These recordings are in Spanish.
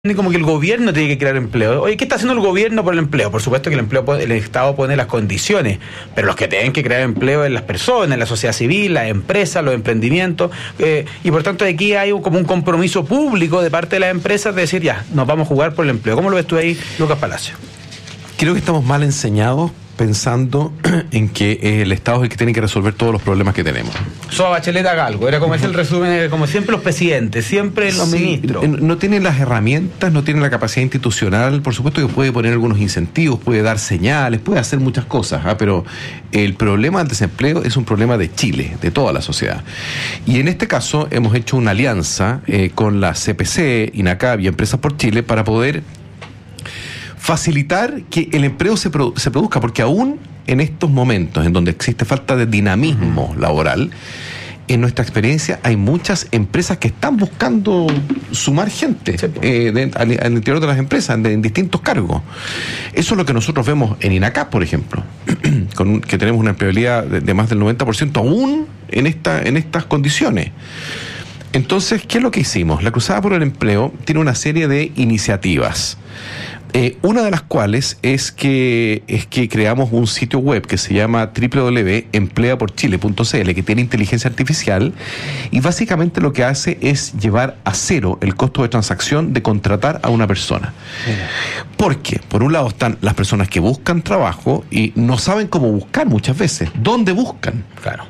como que el gobierno tiene que crear empleo. Oye, ¿qué está haciendo el gobierno por el empleo? Por supuesto que el Estado pone las condiciones, pero los que tienen que crear empleo es las personas, la sociedad civil, las empresas, los emprendimientos, y por tanto aquí hay como un compromiso público de parte de las empresas de decir, ya, nos vamos a jugar por el empleo. ¿Cómo lo ves tú ahí, Lucas Palacio? Creo que estamos mal enseñados pensando en que el Estado es el que tiene que resolver todos los problemas que tenemos. Soa Bachelet haga algo, era como es el resumen, como siempre los presidentes, siempre los ministros. No tienen las herramientas, no tienen la capacidad institucional, por supuesto que puede poner algunos incentivos, puede dar señales, puede hacer muchas cosas, pero el problema del desempleo es un problema de Chile, de toda la sociedad. Y en este caso hemos hecho una alianza con la CPC, INACAP y Empresas por Chile para poder facilitar que el empleo se produzca, porque aún en estos momentos en donde existe falta de dinamismo laboral, en nuestra experiencia hay muchas empresas que están buscando sumar gente al interior de las empresas, en distintos cargos. Eso es lo que nosotros vemos en INACAP, por ejemplo, que tenemos una empleabilidad de más del 90% aún en estas condiciones. Entonces, ¿qué es lo que hicimos? La Cruzada por el Empleo tiene una serie de iniciativas. Una de las cuales es que creamos un sitio web que se llama www.empleaporchile.cl, que tiene inteligencia artificial, y básicamente lo que hace es llevar a cero el costo de transacción de contratar a una persona. Porque, por un lado, están las personas que buscan trabajo y no saben cómo buscar muchas veces. ¿Dónde buscan? Claro.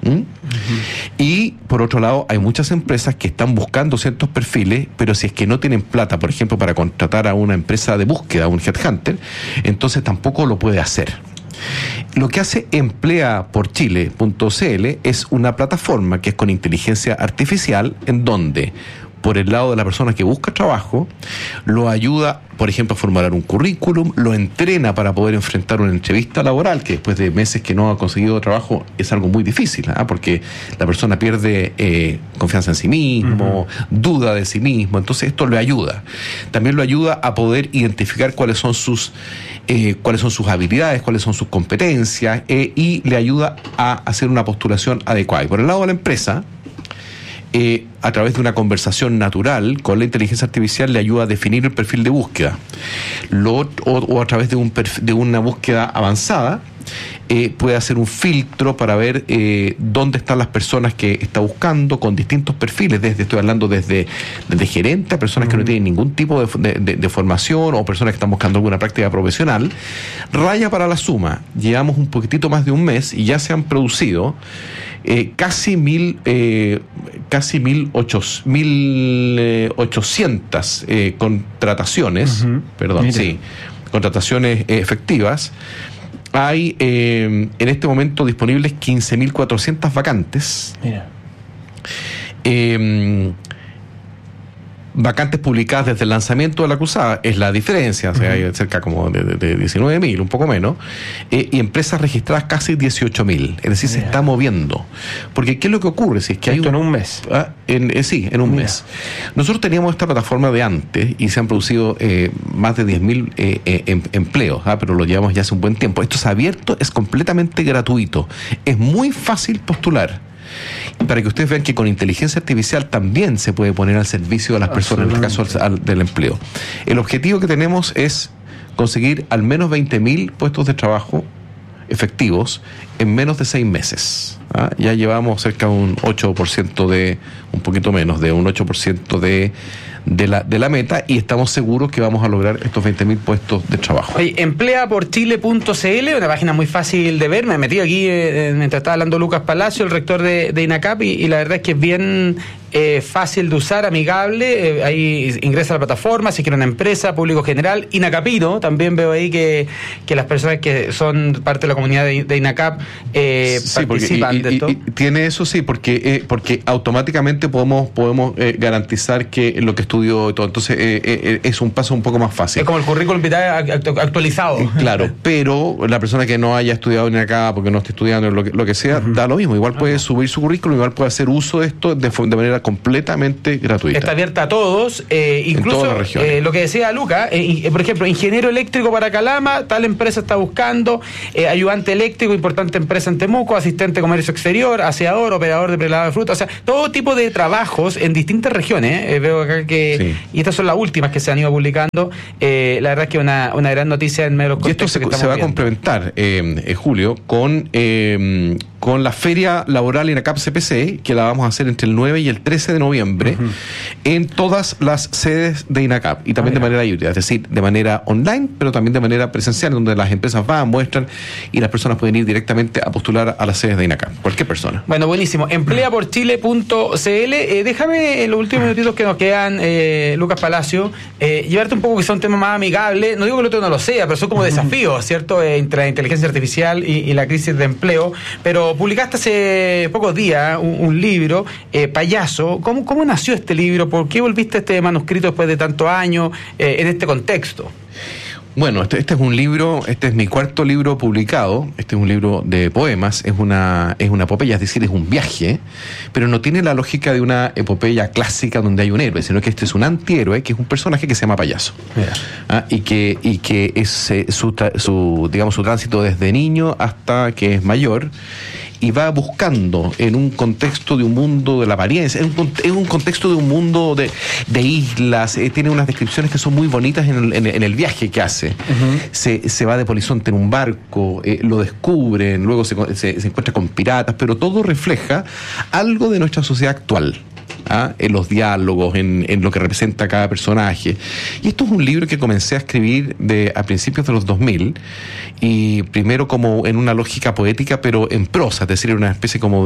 Y, por otro lado, hay muchas empresas que están buscando ciertos perfiles, pero si es que no tienen plata, por ejemplo, para contratar a una empresa de búsqueda, un headhunter, entonces tampoco lo puede hacer. Lo que hace empleaporchile.cl es una plataforma que es con inteligencia artificial, en donde, por el lado de la persona que busca trabajo, lo ayuda, por ejemplo, a formular un currículum, lo entrena para poder enfrentar una entrevista laboral, que después de meses que no ha conseguido trabajo es algo muy difícil, porque la persona pierde confianza en sí mismo, duda de sí mismo. Entonces esto le ayuda. También lo ayuda a poder identificar cuáles son sus habilidades, cuáles son sus competencias, y le ayuda a hacer una postulación adecuada. Y por el lado de la empresa, a través de una conversación natural con la inteligencia artificial, le ayuda a definir el perfil de búsqueda. O a través de una búsqueda avanzada, puede hacer un filtro para ver dónde están las personas que está buscando, con distintos perfiles. Estoy hablando desde gerente a personas que no tienen ningún tipo de formación, o personas que están buscando alguna práctica profesional. Raya para la suma, llevamos un poquitito más de un mes y ya se han producido casi 1,800 contrataciones, contrataciones efectivas. Hay en este momento disponibles 15.400 vacantes. Mira. Vacantes publicadas desde el lanzamiento de la Cruzada, es la diferencia, o sea, hay cerca como de 19.000, un poco menos, y empresas registradas casi 18.000, es decir, se está moviendo. Porque ¿qué es lo que ocurre? Si es que esto en un mes. En un mes. Nosotros teníamos esta plataforma de antes y se han producido más de 10.000 empleos, pero lo llevamos ya hace un buen tiempo. Esto es abierto, es completamente gratuito, es muy fácil postular. Para que ustedes vean que con inteligencia artificial también se puede poner al servicio de las personas, en el caso del empleo. El objetivo que tenemos es conseguir al menos 20.000 puestos de trabajo efectivos en menos de 6 meses. Ya llevamos cerca de un 8% un poquito menos de un 8% de la meta, y estamos seguros que vamos a lograr estos 20.000 puestos de trabajo. Oye, empleaporchile.cl, una página muy fácil de ver. Me he metido aquí mientras estaba hablando Lucas Palacio, el rector de INACAP, y la verdad es que es bien fácil de usar, amigable. Ahí ingresa a la plataforma, si quiere una empresa, público general, INACAPino. También veo ahí que las personas que son parte de la comunidad de INACAP participan de esto. Y tiene eso, sí, porque automáticamente podemos garantizar que lo que estudió y todo. Entonces es un paso un poco más fácil. Es como el currículum vitae actualizado. Claro, pero la persona que no haya estudiado en acá, porque no esté estudiando lo que sea, da lo mismo. Igual puede subir su currículum, igual puede hacer uso de esto de manera completamente gratuita. Está abierta a todos, incluso todas las regiones. lo que decía Luca, por ejemplo, ingeniero eléctrico para Calama, tal empresa está buscando, ayudante eléctrico, importante empresa en Temuco, asistente de comercio exterior, aseador, operador de prelado de fruta, o sea, todo tipo de trabajos en distintas regiones. Veo acá que, sí. Y estas son las últimas que se han ido publicando. La verdad es que una gran noticia en medio de los contextos que estamos se va viendo. A complementar, Julio, con la Feria Laboral INACAP CPC, que la vamos a hacer entre el 9 y el 13 de noviembre, en todas las sedes de INACAP, y también de manera híbrida, es decir, de manera online, pero también de manera presencial, donde las empresas van, muestran, y las personas pueden ir directamente a postular a las sedes de INACAP, cualquier persona. Bueno, buenísimo. Empleaporchile.cl. Déjame en los últimos minutitos que nos quedan, Lucas Palacio, llevarte un poco que sea un tema más amigable. No digo que el otro no lo sea, pero son como desafíos, ¿cierto? Entre la inteligencia artificial y la crisis de empleo. Pero publicaste hace pocos días un libro, Payaso. ¿Cómo nació este libro? ¿Por qué volviste a este manuscrito después de tantos años en este contexto? Bueno, este es un libro, este es mi cuarto libro publicado, este es un libro de poemas, es una epopeya, es decir, es un viaje, pero no tiene la lógica de una epopeya clásica donde hay un héroe, sino que este es un antihéroe, que es un personaje que se llama Payaso. Y que es su tránsito desde niño hasta que es mayor, y va buscando en un contexto de un mundo de la apariencia, en un contexto de un mundo de islas, tiene unas descripciones que son muy bonitas en el viaje que hace. Se va de polizonte en un barco, lo descubren, luego se encuentra con piratas, pero todo refleja algo de nuestra sociedad actual. En los diálogos, en lo que representa cada personaje. Y esto es un libro que comencé a escribir a principios de los 2000, y primero como en una lógica poética, pero en prosa, es decir, una especie como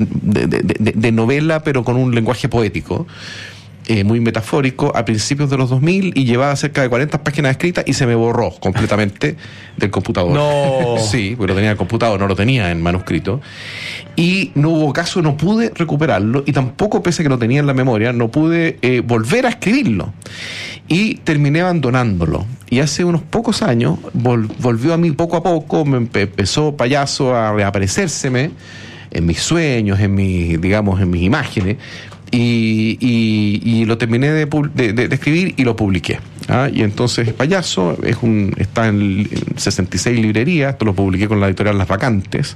de novela, pero con un lenguaje poético. Muy metafórico, a principios de los 2000, y llevaba cerca de 40 páginas escritas y se me borró completamente del computador. No. Sí, porque lo tenía en el computador, no lo tenía en manuscrito. Y no hubo caso, no pude recuperarlo, y tampoco, pese a que lo tenía en la memoria, no pude volver a escribirlo. Y terminé abandonándolo. Y hace unos pocos años volvió a mí poco a poco, me empezó Payaso a reaparecérseme en mis sueños, en mis imágenes. Y lo terminé de escribir y lo publiqué. Y entonces Payaso está en 66 librerías. Esto lo publiqué con la editorial Las Vacantes,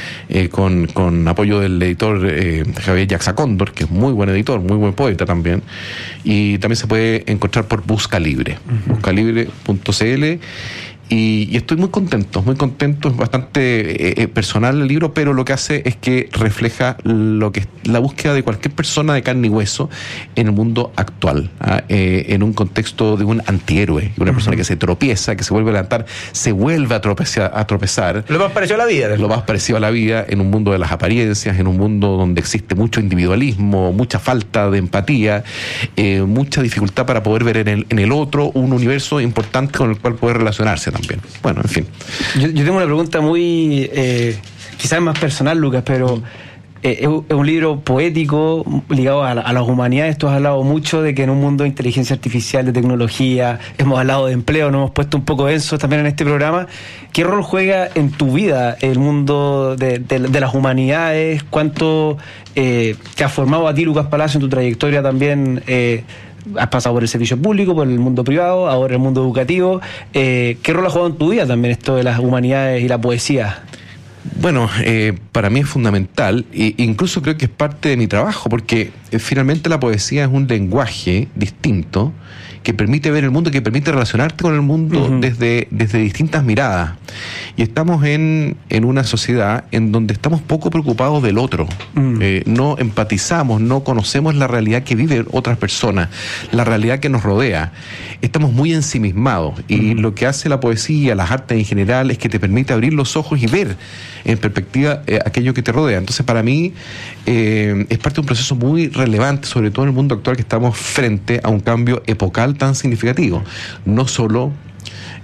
con apoyo del editor Javier Yaxacóndor, que es muy buen editor, muy buen poeta también. Y también se puede encontrar por Busca Libre, buscalibre.cl. Y estoy muy contento, es bastante personal el libro, pero lo que hace es que refleja lo que es la búsqueda de cualquier persona de carne y hueso en el mundo actual, en un contexto de un antihéroe, una persona que se tropieza, que se vuelve a levantar, se vuelve a tropezar. Lo más parecido a la vida. Lo más parecido a la vida, en un mundo de las apariencias, en un mundo donde existe mucho individualismo, mucha falta de empatía, mucha dificultad para poder ver en el otro un universo importante con el cual poder relacionarse también. Bueno, en fin. Yo tengo una pregunta muy, quizás más personal, Lucas, pero es un libro poético ligado a las humanidades. Tú has hablado mucho de que en un mundo de inteligencia artificial, de tecnología, hemos hablado de empleo, nos hemos puesto un poco densos también en este programa. ¿Qué rol juega en tu vida el mundo de las humanidades? ¿Cuánto te ha formado a ti, Lucas Palacio, en tu trayectoria también? Has pasado por el servicio público, por el mundo privado, ahora el mundo educativo. ¿Qué rol ha jugado en tu vida también esto de las humanidades y la poesía? Bueno, para mí es fundamental, e incluso creo que es parte de mi trabajo, porque finalmente la poesía es un lenguaje distinto que permite ver el mundo, que permite relacionarte con el mundo desde distintas miradas. Y estamos en una sociedad en donde estamos poco preocupados del otro. No empatizamos, no conocemos la realidad que viven otras personas, la realidad que nos rodea. Estamos muy ensimismados. Y lo que hace la poesía, las artes en general, es que te permite abrir los ojos y ver en perspectiva aquello que te rodea. Entonces, para mí, es parte de un proceso muy relevante, sobre todo en el mundo actual, que estamos frente a un cambio epocal tan significativo. No solo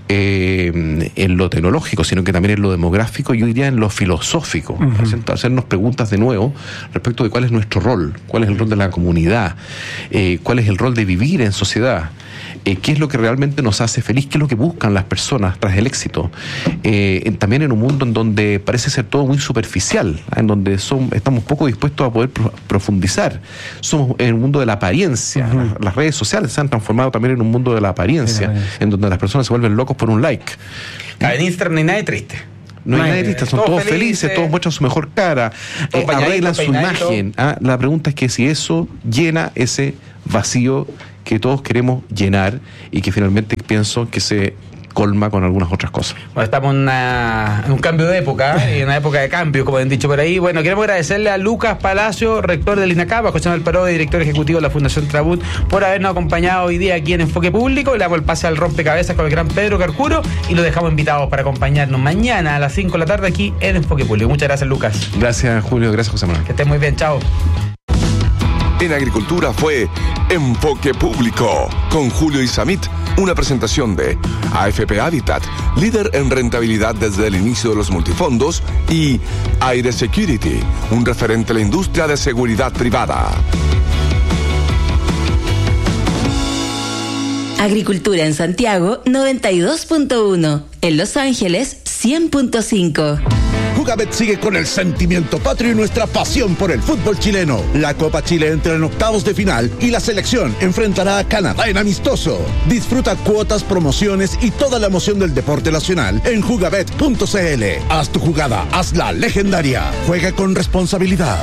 en lo tecnológico, sino que también en lo demográfico, yo diría en lo filosófico. Hacernos preguntas de nuevo respecto de cuál es nuestro rol, cuál es el rol de la comunidad, cuál es el rol de vivir en sociedad, qué es lo que realmente nos hace feliz, qué es lo que buscan las personas tras el éxito. También en un mundo en donde parece ser todo muy superficial, en donde estamos poco dispuestos a poder profundizar. Somos en el mundo de la apariencia. Las redes sociales se han transformado también en un mundo de la apariencia, en donde las personas se vuelven locos por un like. En Instagram no hay nadie triste. No hay nadie triste, son todos felices, todos muestran su mejor cara, arreglan su imagen. La pregunta es que si eso llena ese vacío que todos queremos llenar y que finalmente pienso que se colma con algunas otras cosas. Bueno, estamos en un cambio de época, y en una época de cambios, como han dicho por ahí. Bueno, queremos agradecerle a Lucas Palacio, rector del INACAP, a José Manuel Parodi, director ejecutivo de la Fundación Trabut, por habernos acompañado hoy día aquí en Enfoque Público. Le damos el pase al rompecabezas con el gran Pedro Carcuro y lo dejamos invitados para acompañarnos mañana a las 5 de la tarde aquí en Enfoque Público. Muchas gracias, Lucas. Gracias, Julio. Gracias, José Manuel. Que estés muy bien. Chao. En Agricultura fue Enfoque Público con Julio Isamit, una presentación de AFP Habitat, líder en rentabilidad desde el inicio de los multifondos, y Aire Security, un referente a la industria de seguridad privada. Agricultura en Santiago 92.1, en Los Ángeles 100.5. Jugabet sigue con el sentimiento patrio y nuestra pasión por el fútbol chileno. La Copa Chile entra en octavos de final y la selección enfrentará a Canadá en amistoso. Disfruta cuotas, promociones y toda la emoción del deporte nacional en jugabet.cl. Haz tu jugada, hazla legendaria. Juega con responsabilidad.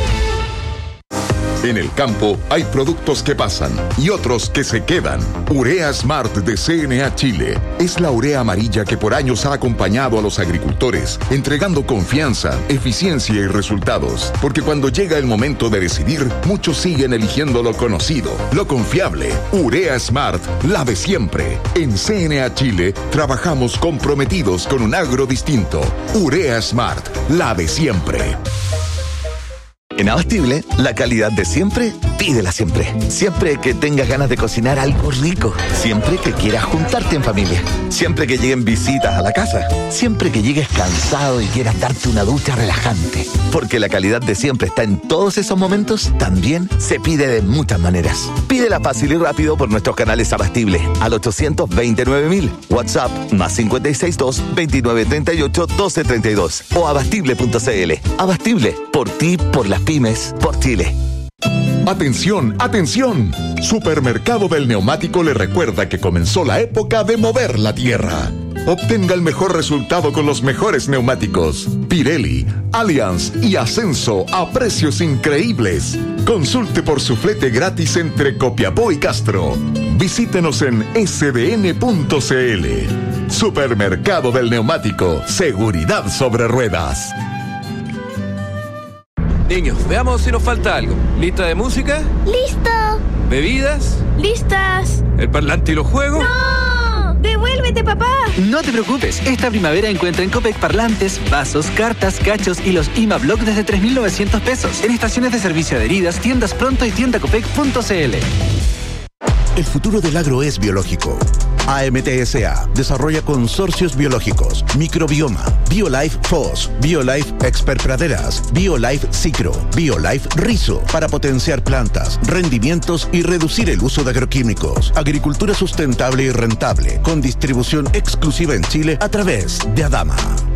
En el campo hay productos que pasan y otros que se quedan. Urea Smart de CNA Chile es la urea amarilla que por años ha acompañado a los agricultores, entregando confianza, eficiencia y resultados. Porque cuando llega el momento de decidir, muchos siguen eligiendo lo conocido, lo confiable. Urea Smart, la de siempre. En CNA Chile trabajamos comprometidos con un agro distinto. Urea Smart, la de siempre. En Abastible, la calidad de siempre, pídela siempre. Siempre que tengas ganas de cocinar algo rico. Siempre que quieras juntarte en familia. Siempre que lleguen visitas a la casa. Siempre que llegues cansado y quieras darte una ducha relajante. Porque la calidad de siempre está en todos esos momentos, también se pide de muchas maneras. Pídela fácil y rápido por nuestros canales Abastible al 829.000. WhatsApp +562 2938 1232 o abastible.cl. Abastible, por ti, por las pymes, por Chile. ¡Atención, atención! Supermercado del Neumático le recuerda que comenzó la época de mover la tierra. Obtenga el mejor resultado con los mejores neumáticos. Pirelli, Allianz y Ascenso a precios increíbles. Consulte por su flete gratis entre Copiapó y Castro. Visítenos en sdn.cl. Supermercado del Neumático. Seguridad sobre ruedas. Niños, veamos si nos falta algo. ¿Lista de música? ¡Listo! ¿Bebidas? ¡Listas! ¿El parlante y los juegos? ¡No! ¡Devuélvete, papá! No te preocupes, esta primavera encuentra en Copec parlantes, vasos, cartas, cachos y los IMA Block desde 3.900 pesos. En estaciones de servicio adheridas, tiendas Pronto y tiendacopec.cl. El futuro del agro es biológico. AMTSA desarrolla consorcios biológicos, microbioma, BioLife FOS, BioLife Expert Praderas, BioLife Cicro, BioLife Rizo, para potenciar plantas, rendimientos y reducir el uso de agroquímicos. Agricultura sustentable y rentable, con distribución exclusiva en Chile a través de Adama.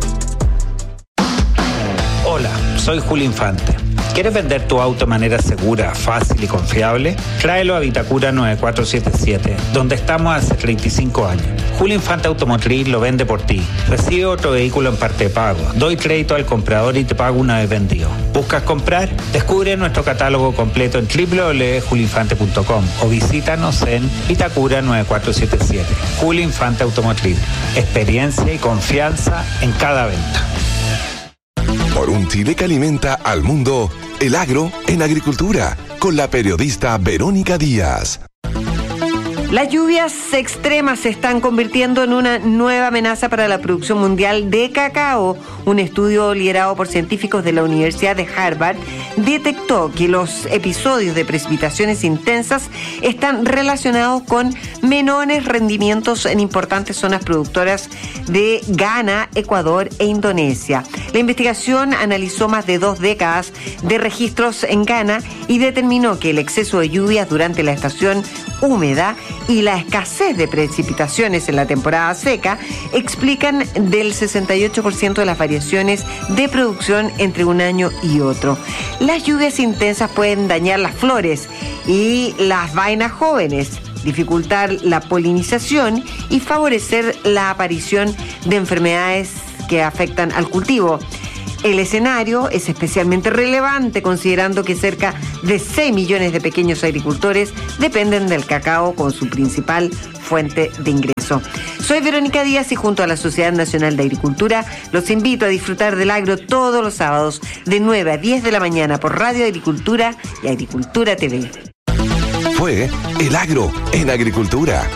Hola, soy Julio Infante. ¿Quieres vender tu auto de manera segura, fácil y confiable? Tráelo a Vitacura 9477, donde estamos hace 35 años. Julio Infante Automotriz lo vende por ti. Recibe otro vehículo en parte de pago. Doy crédito al comprador y te pago una vez vendido. ¿Buscas comprar? Descubre nuestro catálogo completo en www.julioinfante.com o visítanos en Vitacura 9477. Julio Infante Automotriz. Experiencia y confianza en cada venta. Por un Chile que alimenta al mundo, el agro en agricultura, con la periodista Verónica Díaz. Las lluvias extremas se están convirtiendo en una nueva amenaza para la producción mundial de cacao. Un estudio liderado por científicos de la Universidad de Harvard detectó que los episodios de precipitaciones intensas están relacionados con menores rendimientos en importantes zonas productoras de Ghana, Ecuador e Indonesia. La investigación analizó más de 2 décadas de registros en Ghana y determinó que el exceso de lluvias durante la estación húmeda y la escasez de precipitaciones en la temporada seca explican del 68% de las variaciones de producción entre un año y otro. Las lluvias intensas pueden dañar las flores y las vainas jóvenes, dificultar la polinización y favorecer la aparición de enfermedades que afectan al cultivo. El escenario es especialmente relevante considerando que cerca de 6 millones de pequeños agricultores dependen del cacao como su principal fuente de ingreso. Soy Verónica Díaz y junto a la Sociedad Nacional de Agricultura los invito a disfrutar del agro todos los sábados de 9 a 10 de la mañana por Radio Agricultura y Agricultura TV. Fue El Agro en Agricultura.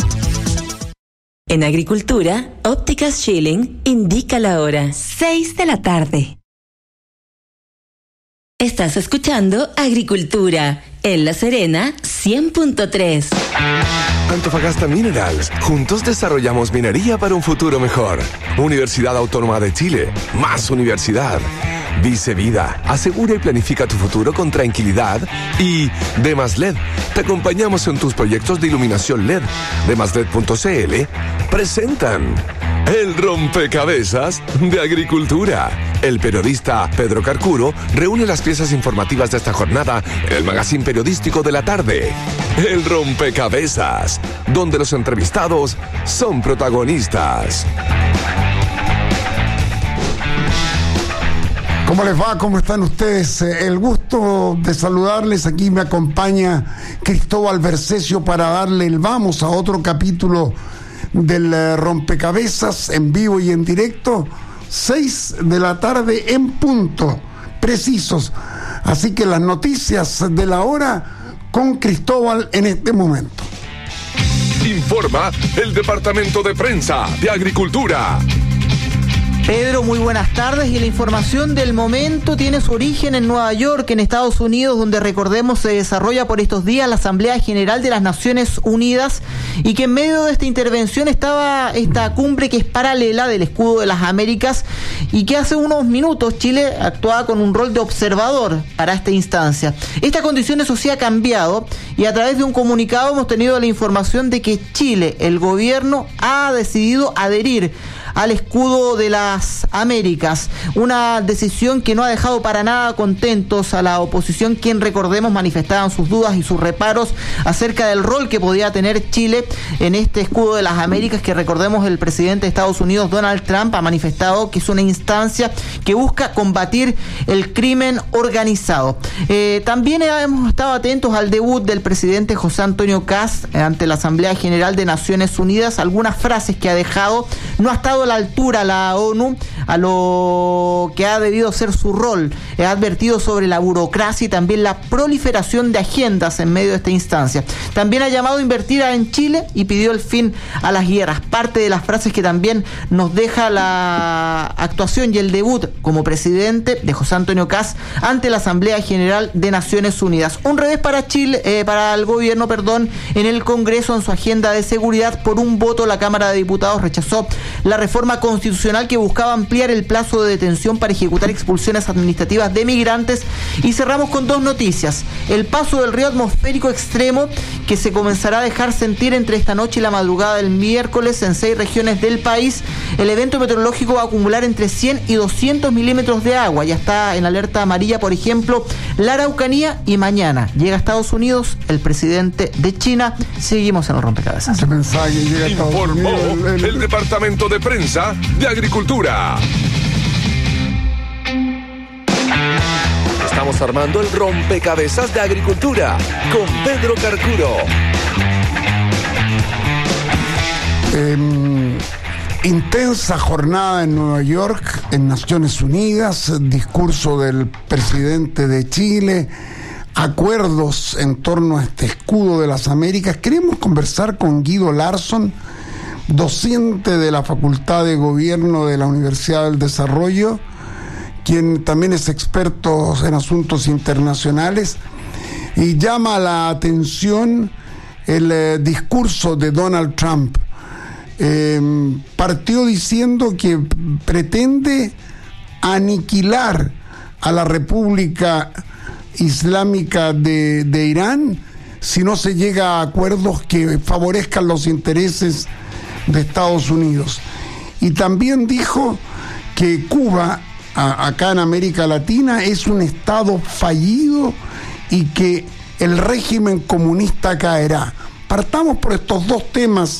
En Agricultura, Ópticas Schilling indica la hora, 6 de la tarde. Estás escuchando Agricultura, en La Serena, 100.3. Antofagasta Minerals. Juntos desarrollamos minería para un futuro mejor. Universidad Autónoma de Chile. Más universidad. Dice Vida. Asegura y planifica tu futuro con tranquilidad. Y Demas LED. Te acompañamos en tus proyectos de iluminación LED. Demasled.cl presentan El Rompecabezas de Agricultura. El periodista Pedro Carcuro reúne las piezas informativas de esta jornada en el magazine periodístico de la tarde. El Rompecabezas, donde los entrevistados son protagonistas. ¿Cómo les va? ¿Cómo están ustedes? El gusto de saludarles. Aquí me acompaña Cristóbal Bercesio para darle el vamos a otro capítulo del Rompecabezas en vivo y en directo. 6 de la tarde en punto, precisos. Así que las noticias de la hora con Cristóbal en este momento. Informa el Departamento de Prensa de Agricultura. Pedro, muy buenas tardes. Y la información del momento tiene su origen en Nueva York, en Estados Unidos, donde recordemos se desarrolla por estos días la Asamblea General de las Naciones Unidas y que en medio de esta intervención estaba esta cumbre que es paralela del Escudo de las Américas y que hace unos minutos Chile actuaba con un rol de observador para esta instancia. Esta condición eso sí ha cambiado y a través de un comunicado hemos tenido la información de que Chile, el gobierno, ha decidido adherir al Escudo de las Américas, una decisión que no ha dejado para nada contentos a la oposición, quien recordemos manifestaban sus dudas y sus reparos acerca del rol que podía tener Chile en este Escudo de las Américas, que recordemos el presidente de Estados Unidos, Donald Trump, ha manifestado que es una instancia que busca combatir el crimen organizado. También hemos estado atentos al debut del presidente José Antonio Kast ante la Asamblea General de Naciones Unidas, algunas frases que ha dejado. No ha estado a la altura la ONU a lo que ha debido ser su rol. Ha advertido sobre la burocracia y también la proliferación de agendas en medio de esta instancia. También ha llamado a invertir en Chile y pidió el fin a las guerras. Parte de las frases que también nos deja la actuación y el debut como presidente de José Antonio Kast ante la Asamblea General de Naciones Unidas. Un revés para Chile, para el gobierno, en el Congreso en su agenda de seguridad. Por un voto la Cámara de Diputados rechazó la reforma constitucional que buscaba ampliar el plazo de detención para ejecutar expulsiones administrativas de migrantes. Y cerramos con 2 noticias. El paso del río atmosférico extremo que se comenzará a dejar sentir entre esta noche y la madrugada del miércoles en 6 regiones del país. El evento meteorológico va a acumular entre 100 y 200 milímetros de agua. Ya está en alerta amarilla, por ejemplo, la Araucanía, y mañana llega a Estados Unidos el presidente de China. Seguimos en el rompecabezas. Informó el Departamento de Prensa de Agricultura. Estamos armando el Rompecabezas de Agricultura con Pedro Carcuro. Intensa jornada en Nueva York, en Naciones Unidas, discurso del presidente de Chile, acuerdos en torno a este escudo de las Américas. Queremos conversar con Guido Larsson, docente de la Facultad de Gobierno de la Universidad del Desarrollo, quien también es experto en asuntos internacionales, y llama la atención el discurso de Donald Trump. Partió diciendo que pretende aniquilar a la República Islámica de Irán si no se llega a acuerdos que favorezcan los intereses de Estados Unidos. Y también dijo que Cuba, acá en América Latina, es un estado fallido y que el régimen comunista caerá. Partamos por estos dos temas,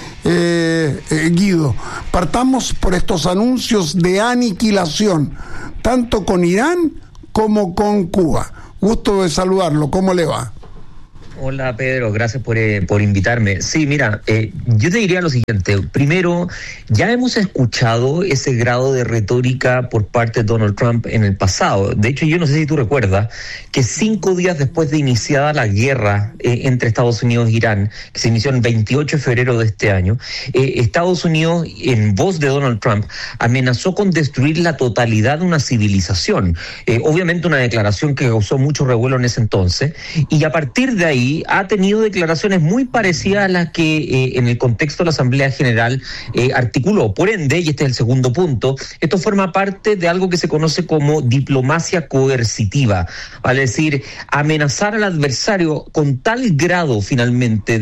Guido. Partamos por estos anuncios de aniquilación, tanto con Irán como con Cuba. Gusto de saludarlo. ¿Cómo le va? Hola Pedro, gracias por invitarme. Sí, mira, yo te diría lo siguiente. Primero, ya hemos escuchado ese grado de retórica por parte de Donald Trump en el pasado. De hecho, yo no sé si tú recuerdas que 5 días después de iniciada la guerra entre Estados Unidos e Irán, que se inició el 28 de febrero de este año, Estados Unidos, en voz de Donald Trump, amenazó con destruir la totalidad de una civilización. Obviamente una declaración que causó mucho revuelo en ese entonces, y a partir de ahí ha tenido declaraciones muy parecidas a las que en el contexto de la Asamblea General articuló. Por ende, y este es el segundo punto, esto forma parte de algo que se conoce como diplomacia coercitiva, vale decir, amenazar al adversario con tal grado finalmente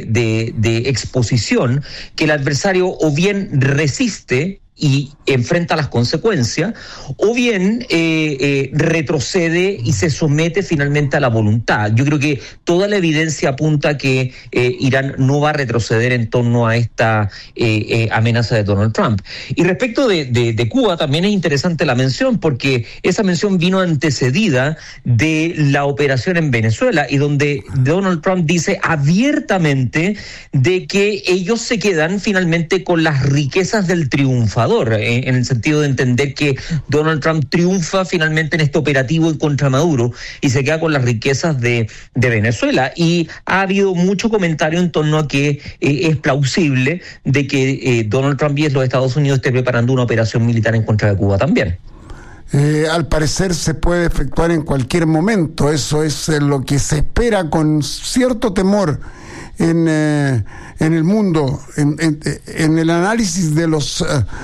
de exposición que el adversario o bien resiste y enfrenta las consecuencias, o bien retrocede y se somete finalmente a la voluntad. Yo creo que toda la evidencia apunta a que Irán no va a retroceder en torno a esta amenaza de Donald Trump. Y respecto de Cuba, también es interesante la mención, porque esa mención vino antecedida de la operación en Venezuela, y donde Donald Trump dice abiertamente de que ellos se quedan finalmente con las riquezas del triunfador, en el sentido de entender que Donald Trump triunfa finalmente en este operativo en contra Maduro y se queda con las riquezas de Venezuela. Y ha habido mucho comentario en torno a que es plausible de que Donald Trump y los Estados Unidos esté preparando una operación militar en contra de Cuba también. Al parecer se puede efectuar en cualquier momento. Eso es lo que se espera con cierto temor en el mundo, en el análisis de los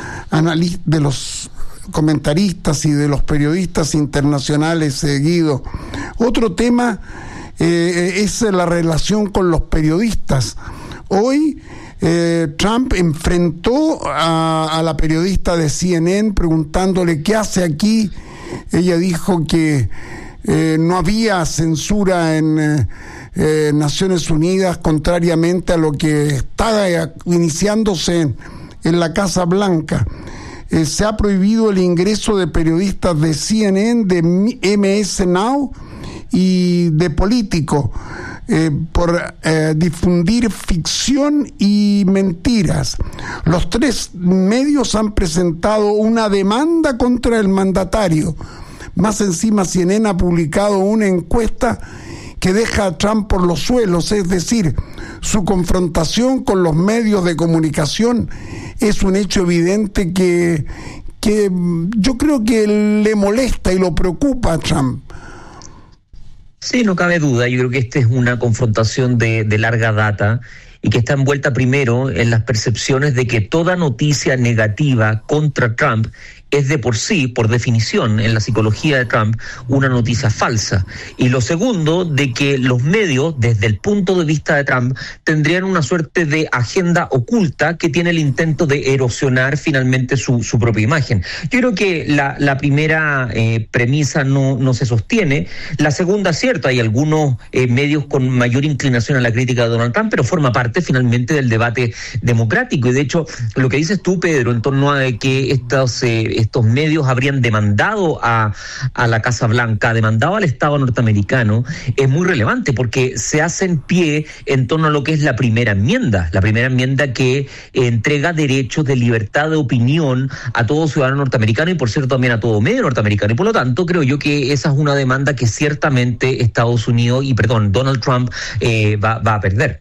comentaristas y de los periodistas internacionales, Guido. Otro tema es la relación con los periodistas. Hoy Trump enfrentó a la periodista de CNN preguntándole qué hace aquí. Ella dijo que no había censura en Naciones Unidas, contrariamente a lo que estaba iniciándose en la Casa Blanca. Se ha prohibido el ingreso de periodistas de CNN, de MS Now y de Político por difundir ficción y mentiras. Los 3 medios han presentado una demanda contra el mandatario. Más encima, CNN ha publicado una encuesta que deja a Trump por los suelos, es decir, su confrontación con los medios de comunicación es un hecho evidente que yo creo que le molesta y lo preocupa a Trump. Sí, no cabe duda. Yo creo que esta es una confrontación de larga data y que está envuelta primero en las percepciones de que toda noticia negativa contra Trump es de por sí, por definición, en la psicología de Trump, una noticia falsa. Y lo segundo, de que los medios, desde el punto de vista de Trump, tendrían una suerte de agenda oculta que tiene el intento de erosionar finalmente su propia imagen. Yo creo que la primera premisa no se sostiene. La segunda, cierto, hay algunos medios con mayor inclinación a la crítica de Donald Trump, pero forma parte parte finalmente del debate democrático. Y de hecho, lo que dices tú, Pedro, en torno a que estos medios habrían demandado a la Casa Blanca, demandado al Estado norteamericano, es muy relevante porque se hace en pie en torno a lo que es la primera enmienda que entrega derechos de libertad de opinión a todo ciudadano norteamericano y, por cierto, también a todo medio norteamericano. Y por lo tanto, creo yo que esa es una demanda que ciertamente Donald Trump va a perder.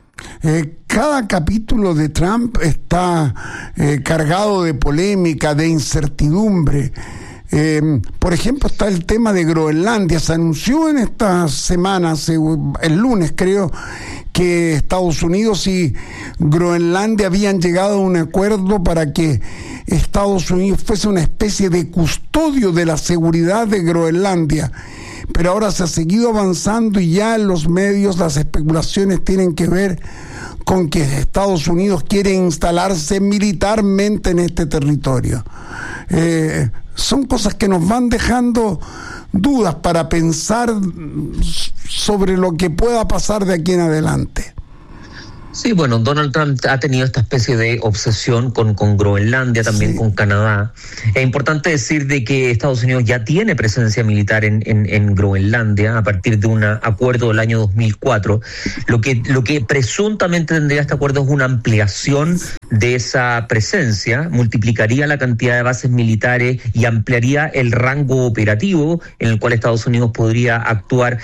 Cada capítulo de Trump está cargado de polémica, de incertidumbre. Por ejemplo, está el tema de Groenlandia. Se anunció en esta semana, el lunes creo, que Estados Unidos y Groenlandia habían llegado a un acuerdo para que Estados Unidos fuese una especie de custodio de la seguridad de Groenlandia. Pero ahora se ha seguido avanzando y ya en los medios las especulaciones tienen que ver con que Estados Unidos quiere instalarse militarmente en este territorio. Son cosas que nos van dejando dudas para pensar sobre lo que pueda pasar de aquí en adelante. Sí, bueno, Donald Trump ha tenido esta especie de obsesión con Groenlandia, también con Canadá. Es importante decir de que Estados Unidos ya tiene presencia militar en Groenlandia a partir de un acuerdo del año 2004. Lo que presuntamente tendría este acuerdo es una ampliación de esa presencia, multiplicaría la cantidad de bases militares y ampliaría el rango operativo en el cual Estados Unidos podría actuar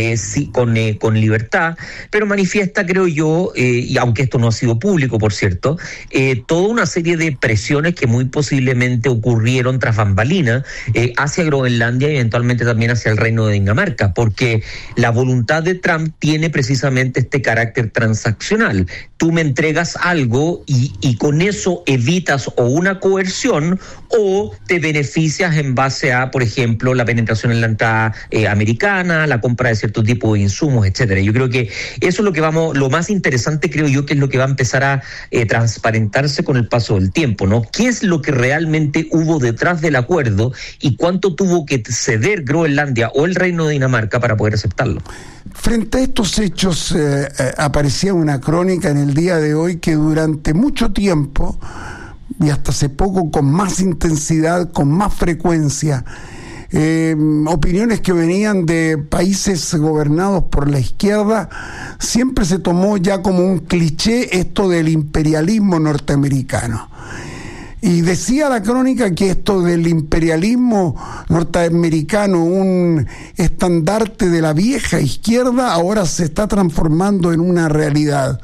con libertad, pero manifiesta, creo yo, y aunque esto no ha sido público, por cierto, toda una serie de presiones que muy posiblemente ocurrieron tras bambalinas hacia Groenlandia y eventualmente también hacia el Reino de Dinamarca, porque la voluntad de Trump tiene precisamente este carácter transaccional. Tú me entregas algo y con eso evitas o una coerción o te beneficias en base a, por ejemplo, la penetración en la entrada americana, la compra de cierto tipo de insumos, etcétera. Yo creo que eso es lo más interesante, creo yo, que es lo que va a empezar a transparentarse con el paso del tiempo, ¿no? ¿Qué es lo que realmente hubo detrás del acuerdo y cuánto tuvo que ceder Groenlandia o el Reino de Dinamarca para poder aceptarlo? Frente a estos hechos, aparecía una crónica en el día de hoy que durante mucho tiempo, y hasta hace poco con más intensidad, con más frecuencia, opiniones que venían de países gobernados por la izquierda, siempre se tomó ya como un cliché esto del imperialismo norteamericano. Y decía la crónica que esto del imperialismo norteamericano, un estandarte de la vieja izquierda, ahora se está transformando en una realidad.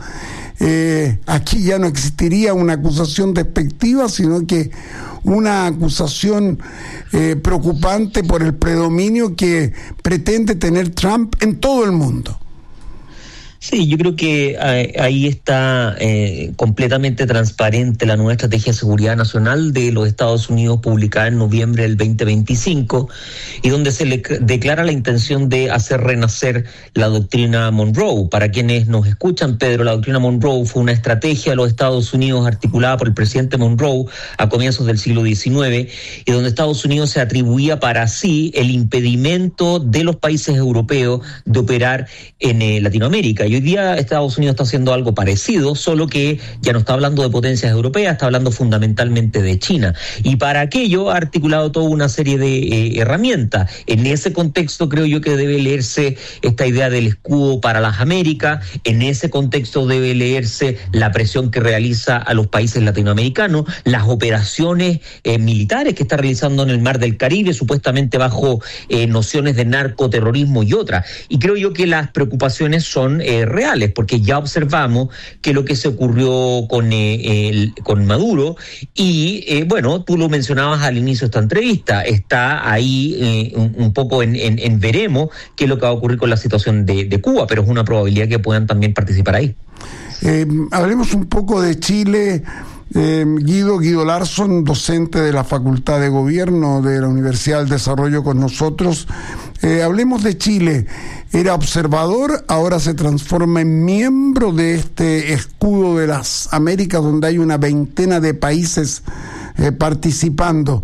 Aquí ya no existiría una acusación despectiva, sino que una acusación preocupante por el predominio que pretende tener Trump en todo el mundo. Sí, yo creo que ahí está completamente transparente la nueva estrategia de seguridad nacional de los Estados Unidos publicada en noviembre del 2025 y donde se le declara la intención de hacer renacer la doctrina Monroe. Para quienes nos escuchan, Pedro, la doctrina Monroe fue una estrategia de los Estados Unidos articulada por el presidente Monroe a comienzos del siglo XIX y donde Estados Unidos se atribuía para sí el impedimento de los países europeos de operar en Latinoamérica. Y hoy día Estados Unidos está haciendo algo parecido, solo que ya no está hablando de potencias europeas, está hablando fundamentalmente de China. Y para aquello ha articulado toda una serie de herramientas. En ese contexto creo yo que debe leerse esta idea del escudo para las Américas, en ese contexto debe leerse la presión que realiza a los países latinoamericanos, las operaciones militares que está realizando en el Mar del Caribe, supuestamente bajo nociones de narcoterrorismo y otras. Y creo yo que las preocupaciones son reales, porque ya observamos que lo que se ocurrió con Maduro y bueno, tú lo mencionabas al inicio de esta entrevista, está ahí un poco en veremos qué es lo que va a ocurrir con la situación de Cuba, pero es una probabilidad que puedan también participar ahí. Hablemos un poco de Chile. Guido Larsson, docente de la Facultad de Gobierno de la Universidad del Desarrollo con nosotros. Hablemos de Chile. Era observador, ahora se transforma en miembro de este escudo de las Américas, donde hay una veintena de países participando.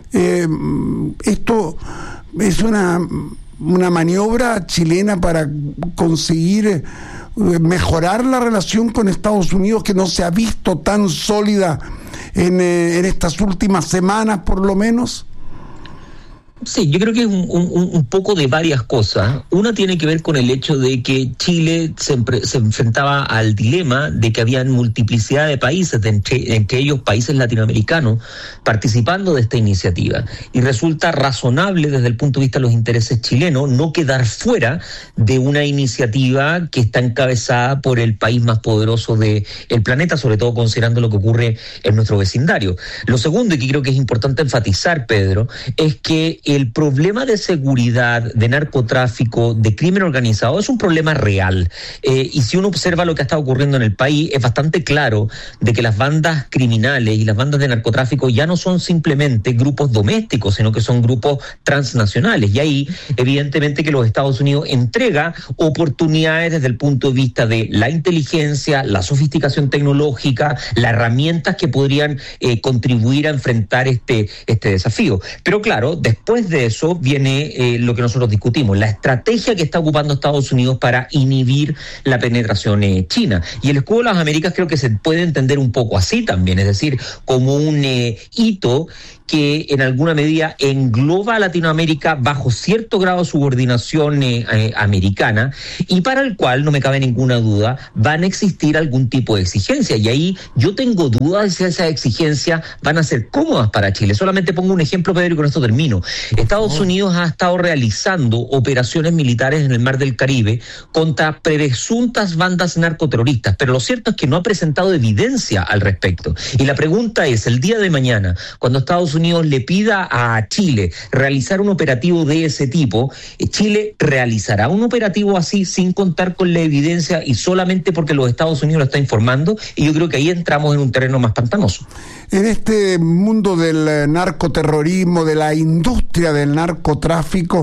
Esto es una maniobra chilena para conseguir mejorar la relación con Estados Unidos, que no se ha visto tan sólida en estas últimas semanas, por lo menos? Sí, yo creo que es un poco de varias cosas. Una tiene que ver con el hecho de que Chile se enfrentaba al dilema de que habían multiplicidad de países, entre ellos países latinoamericanos, participando de esta iniciativa. Y resulta razonable desde el punto de vista de los intereses chilenos no quedar fuera de una iniciativa que está encabezada por el país más poderoso del planeta, sobre todo considerando lo que ocurre en nuestro vecindario. Lo segundo, y que creo que es importante enfatizar, Pedro, es que el problema de seguridad, de narcotráfico, de crimen organizado es un problema real. Y si uno observa lo que ha estado ocurriendo en el país, es bastante claro de que las bandas criminales y las bandas de narcotráfico ya no son simplemente grupos domésticos, sino que son grupos transnacionales. Y ahí, evidentemente, que los Estados Unidos entrega oportunidades desde el punto de vista de la inteligencia, la sofisticación tecnológica, las herramientas que podrían contribuir a enfrentar este desafío. Pero claro, después de eso viene lo que nosotros discutimos, la estrategia que está ocupando Estados Unidos para inhibir la penetración china. Y el escudo de las Américas creo que se puede entender un poco así también, es decir, como un hito que en alguna medida engloba a Latinoamérica bajo cierto grado de subordinación americana, y para el cual, no me cabe ninguna duda, van a existir algún tipo de exigencia. Y ahí yo tengo dudas de si esas exigencias van a ser cómodas para Chile. Solamente pongo un ejemplo, Pedro, y con esto termino. Estados Unidos ha estado realizando operaciones militares en el Mar del Caribe contra presuntas bandas narcoterroristas, pero lo cierto es que no ha presentado evidencia al respecto. Y la pregunta es, el día de mañana, cuando Estados Unidos le pida a Chile realizar un operativo de ese tipo, ¿Chile realizará un operativo así sin contar con la evidencia y solamente porque los Estados Unidos lo está informando? Y yo creo que ahí entramos en un terreno más pantanoso. En este mundo del narcoterrorismo, de la industria del narcotráfico,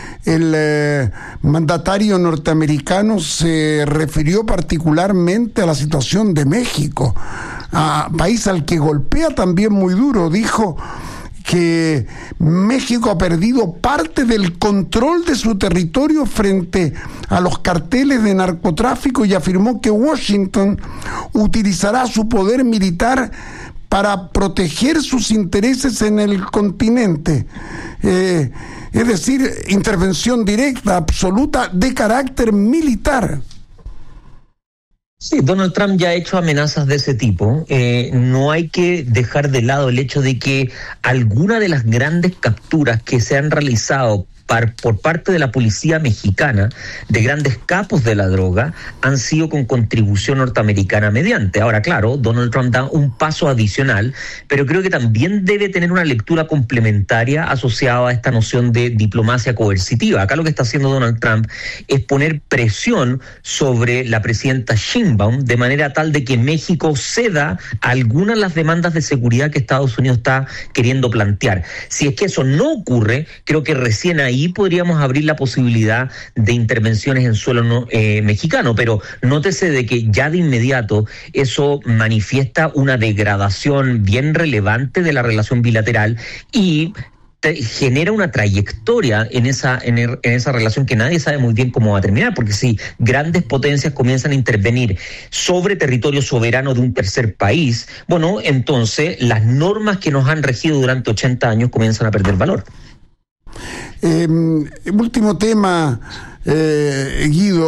el mandatario norteamericano se refirió particularmente a la situación de México, país al que golpea también muy duro. Dijo que México ha perdido parte del control de su territorio frente a los carteles de narcotráfico y afirmó que Washington utilizará su poder militar para proteger sus intereses en el continente. Es decir, intervención directa, absoluta, de carácter militar. Sí, Donald Trump ya ha hecho amenazas de ese tipo. No hay que dejar de lado el hecho de que algunas de las grandes capturas que se han realizado por parte de la policía mexicana de grandes capos de la droga han sido con contribución norteamericana mediante. Ahora, claro, Donald Trump da un paso adicional, pero creo que también debe tener una lectura complementaria asociada a esta noción de diplomacia coercitiva. Acá lo que está haciendo Donald Trump es poner presión sobre la presidenta Sheinbaum de manera tal de que México ceda a algunas de las demandas de seguridad que Estados Unidos está queriendo plantear. Si es que eso no ocurre, creo que recién ahí podríamos abrir la posibilidad de intervenciones en suelo mexicano, pero nótese de que ya de inmediato eso manifiesta una degradación bien relevante de la relación bilateral y genera una trayectoria en esa relación que nadie sabe muy bien cómo va a terminar, porque si grandes potencias comienzan a intervenir sobre territorio soberano de un tercer país, bueno, entonces las normas que nos han regido durante 80 años comienzan a perder valor. Último tema, Guido.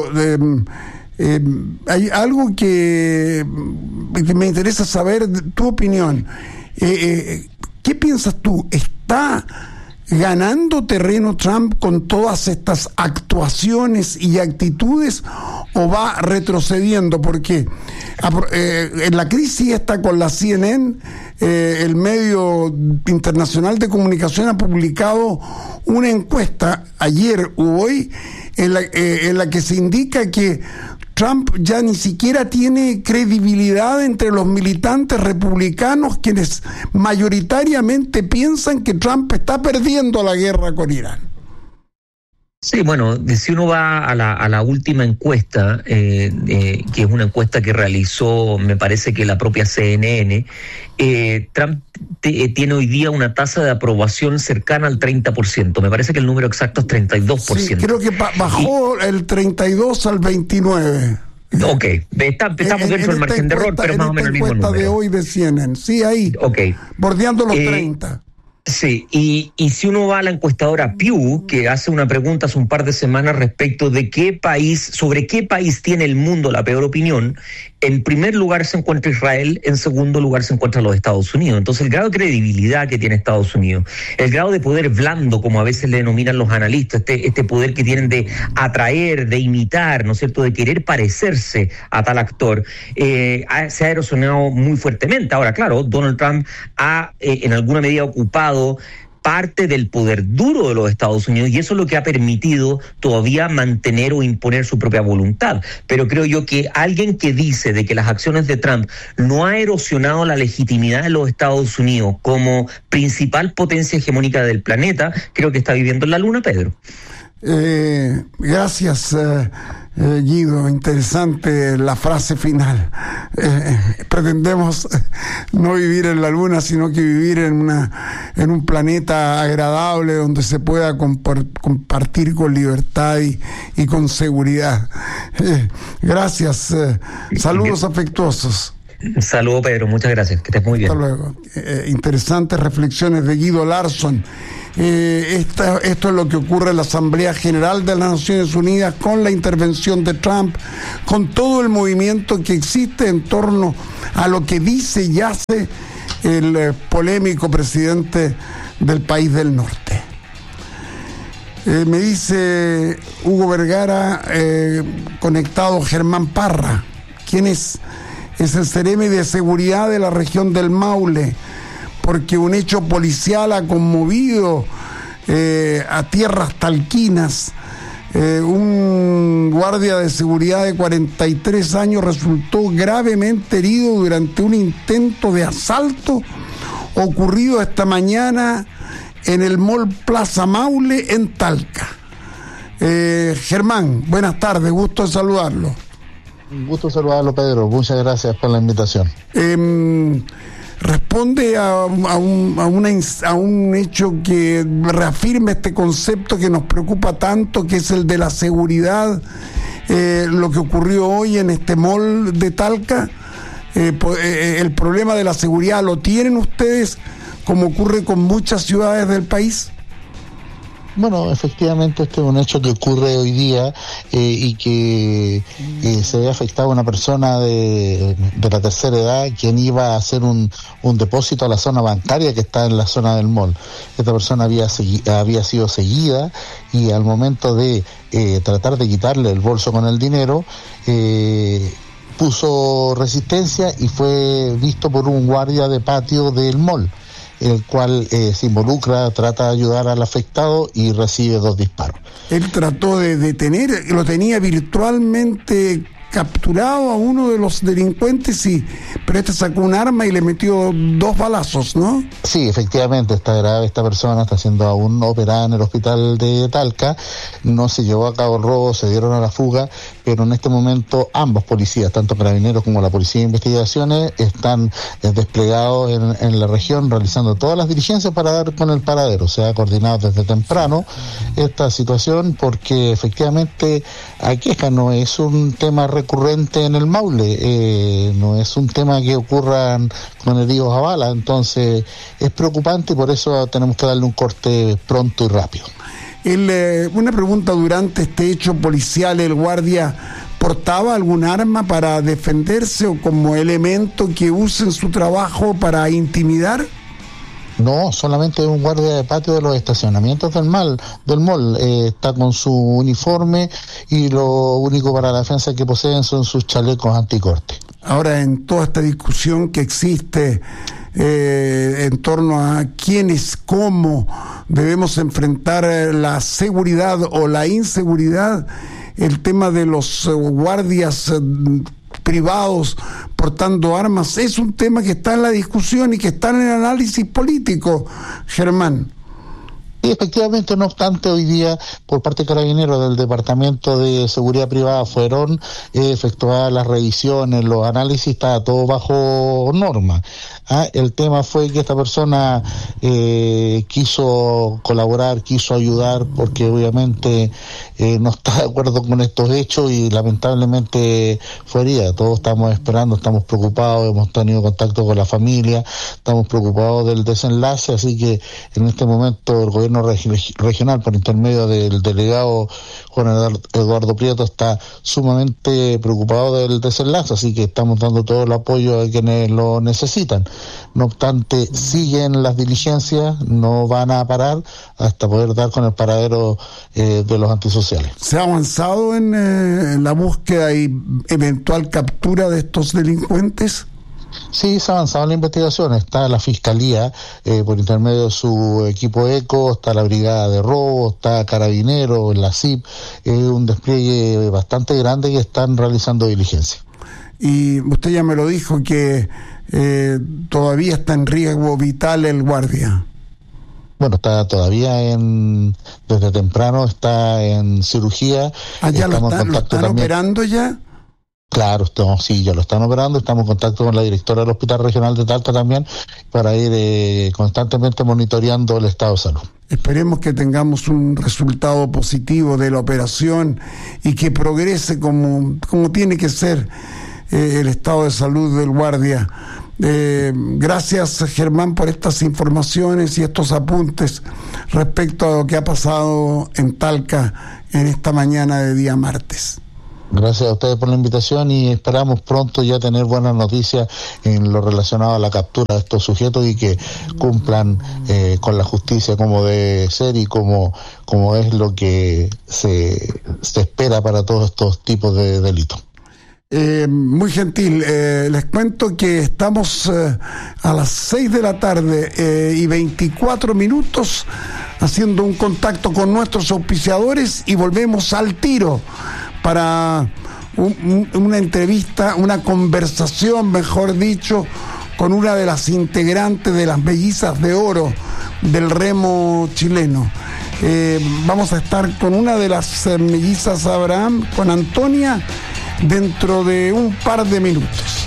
Hay algo que me interesa saber tu opinión. ¿Qué piensas tú? ¿Está ganando terreno Trump con todas estas actuaciones y actitudes o va retrocediendo? Porque en la crisis está con la CNN, el medio internacional de comunicación ha publicado una encuesta ayer u hoy en la que se indica que Trump ya ni siquiera tiene credibilidad entre los militantes republicanos, quienes mayoritariamente piensan que Trump está perdiendo la guerra con Irán. Sí, bueno, si uno va a la última encuesta, que es una encuesta que realizó, me parece que la propia CNN, Trump tiene hoy día una tasa de aprobación cercana al 30%. Me parece que el número exacto es 32%. Sí, creo que bajó el 32 al 29. Ok, estamos dentro del margen de error, pero más o menos el mismo número. De hoy de CNN, sí, ahí, bordeando los 30. Sí, y si uno va a la encuestadora Pew, que hace una pregunta hace un par de semanas respecto de sobre qué país tiene el mundo la peor opinión, en primer lugar se encuentra Israel, en segundo lugar se encuentran los Estados Unidos. Entonces el grado de credibilidad que tiene Estados Unidos, el grado de poder blando, como a veces le denominan los analistas, este poder que tienen de atraer, de imitar, ¿no es cierto?, de querer parecerse a tal actor, se ha erosionado muy fuertemente. Ahora, claro, Donald Trump ha en alguna medida ocupado parte del poder duro de los Estados Unidos, y eso es lo que ha permitido todavía mantener o imponer su propia voluntad. Pero creo yo que alguien que dice de que las acciones de Trump no ha erosionado la legitimidad de los Estados Unidos como principal potencia hegemónica del planeta, creo que está viviendo en la luna, Pedro. Gracias, Guido, interesante la frase final. Pretendemos no vivir en la luna, sino que vivir en un planeta agradable donde se pueda compartir con libertad y con seguridad. Gracias, saludos afectuosos. Saludos, Pedro, muchas gracias, que estés muy bien. Hasta luego. Interesantes reflexiones de Guido Larsson. Esto es lo que ocurre en la Asamblea General de las Naciones Unidas con la intervención de Trump, con todo el movimiento que existe en torno a lo que dice y hace el polémico presidente del país del norte. Me dice Hugo Vergara, conectado Germán Parra, ¿quién es? Es el Ceremi de Seguridad de la región del Maule, porque un hecho policial ha conmovido a tierras talquinas. Un guardia de seguridad de 43 años resultó gravemente herido durante un intento de asalto ocurrido esta mañana en el Mall Plaza Maule en Talca. Germán, buenas tardes, gusto de saludarlo. Un gusto saludarlo, Pedro. Muchas gracias por la invitación. Responde a un hecho que reafirma este concepto que nos preocupa tanto, que es el de la seguridad, lo que ocurrió hoy en este mall de Talca. El problema de la seguridad, ¿lo tienen ustedes como ocurre con muchas ciudades del país? Bueno, efectivamente este es un hecho que ocurre hoy día y que se ve afectado a una persona de la tercera edad quien iba a hacer un depósito a la zona bancaria que está en la zona del mall. Esta persona había sido seguida y al momento de tratar de quitarle el bolso con el dinero, puso resistencia y fue visto por un guardia de patio del mall, el cual se involucra, trata de ayudar al afectado y recibe 2 disparos. Él trató de detener, lo tenía virtualmente capturado a uno de los delincuentes, pero este sacó un arma y le metió 2 balazos, ¿no? Sí, efectivamente, está grave esta persona, está siendo aún operada en el hospital de Talca, no se llevó a cabo el robo, se dieron a la fuga, pero en este momento ambos policías, tanto Carabineros como la Policía de Investigaciones, están desplegados en la región realizando todas las diligencias para dar con el paradero. Se ha coordinado desde temprano esta situación porque efectivamente aqueja, no es un tema recurrente en el Maule, no es un tema que ocurran con heridos a bala, entonces es preocupante y por eso tenemos que darle un corte pronto y rápido. Una pregunta: durante este hecho policial, ¿el guardia portaba algún arma para defenderse o como elemento que use en su trabajo para intimidar? No, solamente un guardia de patio de los estacionamientos del mall, está con su uniforme y lo único para la defensa que poseen son sus chalecos anticorte. Ahora, en toda esta discusión que existe en torno a quiénes, cómo debemos enfrentar la seguridad o la inseguridad, el tema de los guardias privados portando armas es un tema que está en la discusión y que está en el análisis político, Germán. Y efectivamente, no obstante, hoy día, por parte de Carabineros del Departamento de Seguridad Privada, fueron efectuadas las revisiones, los análisis, está todo bajo norma. El tema fue que esta persona quiso colaborar, quiso ayudar, porque obviamente no está de acuerdo con estos hechos y lamentablemente fue herida. Todos estamos esperando, estamos preocupados, hemos tenido contacto con la familia, estamos preocupados del desenlace, así que en este momento el gobierno regional, por intermedio del delegado Juan Eduardo Prieto, está sumamente preocupado del desenlace, así que estamos dando todo el apoyo a quienes lo necesitan. No obstante, siguen las diligencias, no van a parar hasta poder dar con el paradero de los antisociales. ¿Se ha avanzado en la búsqueda y eventual captura de estos delincuentes? Sí, se ha avanzado en la investigación. Está la Fiscalía, por intermedio de su equipo ECO, está la Brigada de Robo, está Carabineros, la CIP, un despliegue bastante grande que están realizando diligencia. Y usted ya me lo dijo que todavía está en riesgo vital el guardia. Bueno, está todavía desde temprano está en cirugía. ¿Ya lo están operando ya? Claro, sí, ya lo están operando. Estamos en contacto con la directora del Hospital Regional de Talca también para ir constantemente monitoreando el estado de salud. Esperemos que tengamos un resultado positivo de la operación y que progrese como tiene que ser el estado de salud del guardia. Gracias, Germán, por estas informaciones y estos apuntes respecto a lo que ha pasado en Talca en esta mañana de día martes. Gracias a ustedes por la invitación y esperamos pronto ya tener buenas noticias en lo relacionado a la captura de estos sujetos y que cumplan con la justicia como debe ser y como es lo que se espera para todos estos tipos de delitos. Muy gentil, les cuento que estamos a las 6 de la tarde y 24 minutos haciendo un contacto con nuestros auspiciadores y volvemos al tiro para una entrevista, una conversación, mejor dicho, con una de las integrantes de las mellizas de oro del remo chileno. Vamos a estar con una de las mellizas Abraham, con Antonia, dentro de un par de minutos.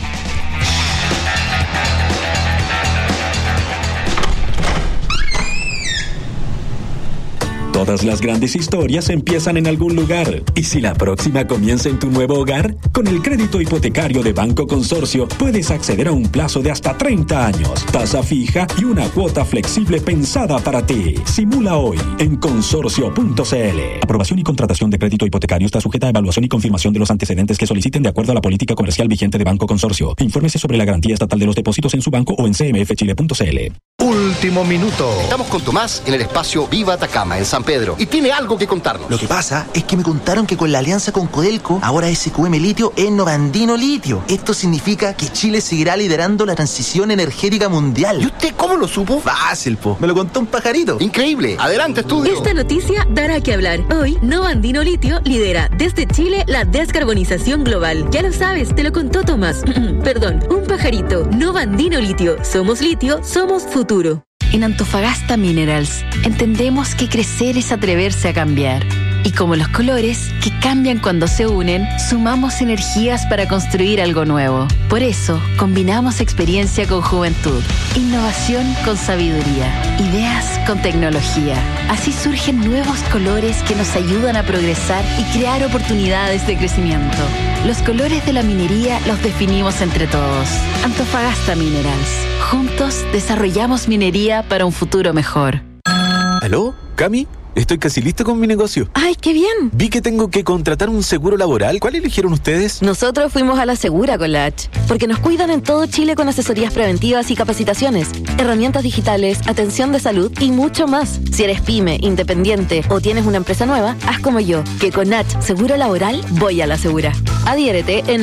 Todas las grandes historias empiezan en algún lugar. ¿Y si la próxima comienza en tu nuevo hogar? Con el crédito hipotecario de Banco Consorcio puedes acceder a un plazo de hasta 30 años, tasa fija y una cuota flexible pensada para ti. Simula hoy en consorcio.cl. Aprobación y contratación de crédito hipotecario está sujeta a evaluación y confirmación de los antecedentes que soliciten de acuerdo a la política comercial vigente de Banco Consorcio. Infórmese sobre la garantía estatal de los depósitos en su banco o en cmfchile.cl. Último minuto. Estamos con Tomás en el espacio Viva Atacama, en San Pedro, y tiene algo que contarnos. Lo que pasa es que me contaron que con la alianza con Codelco, ahora SQM Litio es Novandino Litio. Esto significa que Chile seguirá liderando la transición energética mundial. ¿Y usted cómo lo supo? Fácil, po. Me lo contó un pajarito. Increíble. Adelante, estudio. Esta noticia dará que hablar. Hoy, Novandino Litio lidera desde Chile la descarbonización global. Ya lo sabes, te lo contó Tomás. Perdón, un pajarito. Novandino Litio. Somos litio, somos futuro. En Antofagasta Minerals entendemos que crecer es atreverse a cambiar. Y como los colores, que cambian cuando se unen, sumamos energías para construir algo nuevo. Por eso, combinamos experiencia con juventud, innovación con sabiduría, ideas con tecnología. Así surgen nuevos colores que nos ayudan a progresar y crear oportunidades de crecimiento. Los colores de la minería los definimos entre todos. Antofagasta Minerals. Juntos desarrollamos minería para un futuro mejor. ¿Aló? ¿Cami? Estoy casi listo con mi negocio. ¡Ay, qué bien! Vi que tengo que contratar un seguro laboral. ¿Cuál eligieron ustedes? Nosotros fuimos a la Segura con la H, porque nos cuidan en todo Chile con asesorías preventivas y capacitaciones, herramientas digitales, atención de salud y mucho más. Si eres pyme, independiente o tienes una empresa nueva, haz como yo, que con H Seguro Laboral voy a la Segura. Adhiérete en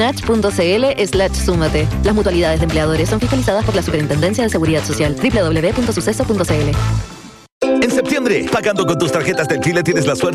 h.cl/súmate. Las mutualidades de empleadores son fiscalizadas por la Superintendencia de Seguridad Social. www.suceso.cl. En septiembre, pagando con tus tarjetas del Chile tienes la suerte